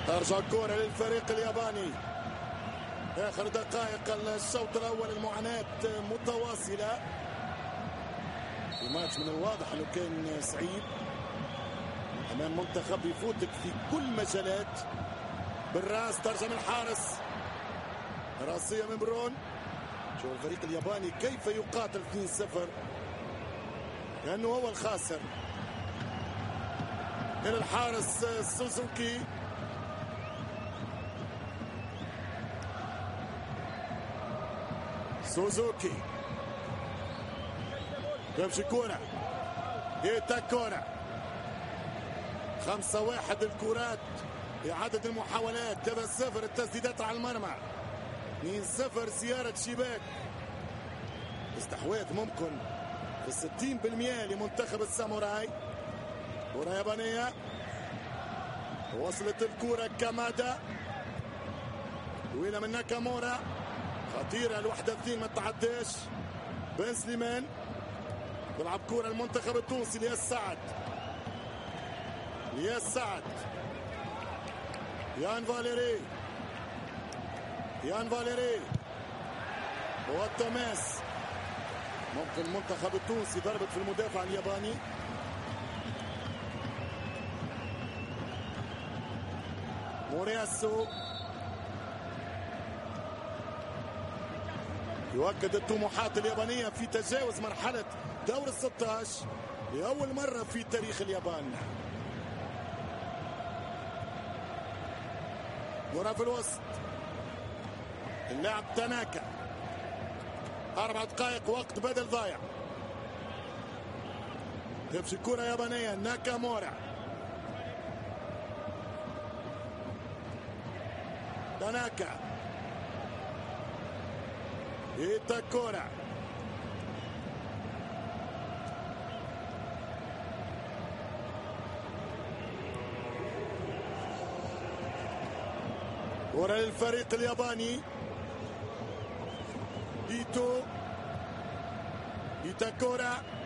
ترجع الكرة للفريق الياباني. آخر دقائق الشوط الأول، المعاناة متواصلة في ماتش من الواضح أنه كان صعيب أمام منتخب يفوتك في كل مجالات. بالراس ترجع من الحارس، راسية من برون. شوف الفريق الياباني كيف يقاتل 2-0 كأنه هو الخاسر. من الحارس سوزوكي، سوزوكي تمشي كورة كورة 5-1 الكرات بعدد المحاولات، 3-0 التسديدات على المرمى، 2-0 زيارة شباك. استحواذ ممكن في 60% لمنتخب الساموراي. كرة يابانية، وصلت الكرة كامادا طويلة من ناكامورا، خطيرة الوحدة 2 ما تعداش. بن سليمان يلعب كرة المنتخب التونسي، لياس سعد، لياس سعد، يان فاليري، يان فاليري والتماس. ممكن المنتخب التونسي ضربت في المدافع الياباني. مورياسو يؤكد الطموحات اليابانية في تجاوز مرحلة دور ال16 لأول مرة في تاريخ اليابان. كرة في الوسط، اللاعب تاناكا، 4 دقائق وقت بدل ضايع. تمشي كرة يابانية، ناكامورا، تاناكا، إيتاكورا، كرة للفريق الياباني، إيتاكورا